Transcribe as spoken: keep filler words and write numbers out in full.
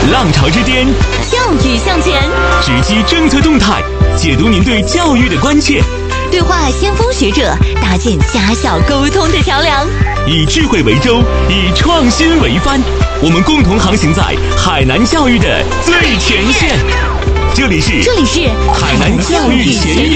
浪潮之巅， 教育向前， 直击政策动态，解读您对教育的关切， 对话先锋学者，搭建家校沟通的桥梁。 以智慧为舟，以创新为帆，我们共同航行在海南教育的最前线。这里是这里是海南教育前沿。